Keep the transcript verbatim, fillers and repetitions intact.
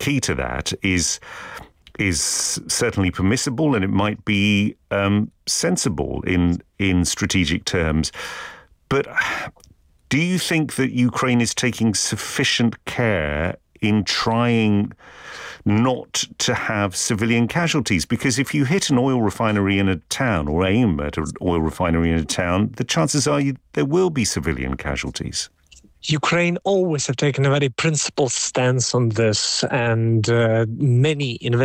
key to that is is certainly permissible, and it might be um, sensible in in strategic terms. But do you think that Ukraine is taking sufficient care in trying not to have civilian casualties? Because if you hit an oil refinery in a town, or aim at an oil refinery in a town, the chances are you, there will be civilian casualties. Ukraine always have taken a very principled stance on this, and uh, many investigators